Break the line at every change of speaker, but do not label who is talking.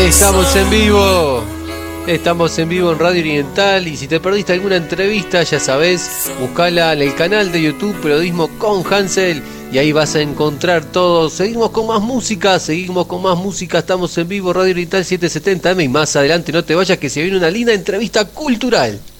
Estamos en vivo. Estamos en vivo en Radio Oriental. Y si te perdiste alguna entrevista, ya sabés, buscala en el canal de YouTube Periodismo con Hansel. Y ahí vas a encontrar todo. Seguimos con más música. Estamos en vivo, Radio Oriental 770M. Y más adelante no te vayas, que se viene una linda entrevista cultural.